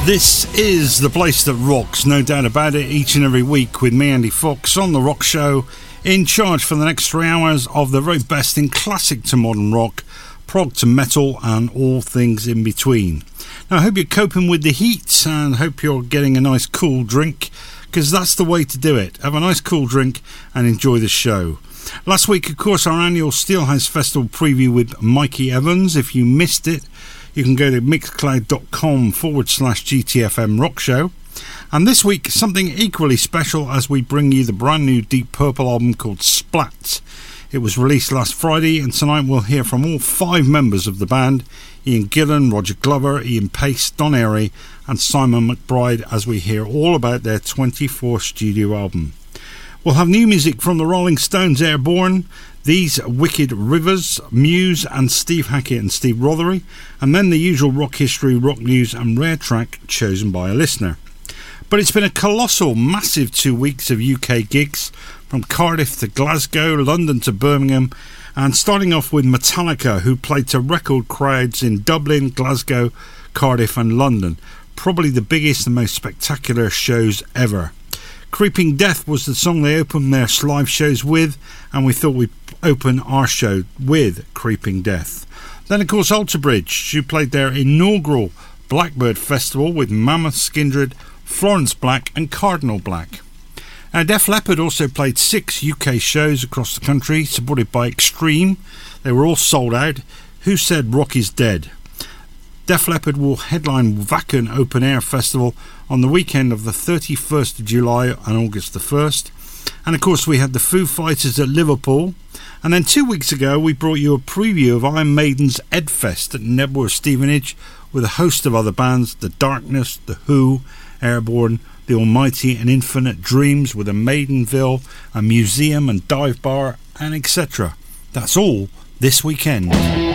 This is the place that rocks, no doubt about it, each and every week with me, Andy Fox, on The Rock Show, in charge for the next 3 hours of the very best in classic to modern rock, prog to metal, and all things in between. Now, I hope you're coping with the heat and hope you're getting a nice cool drink, because that's the way to do it. Have a nice cool drink and enjoy the show. Last week, of course, our annual Steelhouse Festival preview with Mikey Evans. If you missed it, you can go to mixcloud.com/GTFM Rock Show. And this week, something equally special as we bring you the brand new Deep Purple album called Splat. It was released last Friday, and tonight we'll hear from all 5 members of the band: Ian Gillan, Roger Glover, Ian Pace, Don Airey and Simon McBride, as we hear all about their 24th studio album. We'll have new music from the Rolling Stones, Airborne, These Wicked Rivers, Muse and Steve Hackett and Steve Rothery, and then the usual rock history, rock news and rare track chosen by a listener. But it's been a colossal, massive 2 weeks of UK gigs, from Cardiff to Glasgow, London to Birmingham, and starting off with Metallica, who played to record crowds in Dublin, Glasgow, Cardiff and London. Probably the biggest and most spectacular shows ever. Creeping Death was the song they opened their live shows with, and we thought we'd open our show with Creeping Death. Then, of course, Alter Bridge, who played their inaugural Blackbird Festival with Mammoth, Skindred, Florence Black and Cardinal Black. Def Leppard also played 6 UK shows across the country, supported by Extreme. They were all sold out. Who Said Rock Is Dead? Def Leppard will headline Wacken Open Air Festival on the weekend of the 31st of July and August the 1st. And of course we had the Foo Fighters at Liverpool. And then 2 weeks ago we brought you a preview of Iron Maiden's Edfest at Nebworth Stevenage with a host of other bands: The Darkness, The Who, Airborne, The Almighty and Infinite Dreams, with a Maidenville, a museum and dive bar, and etc. That's all this weekend.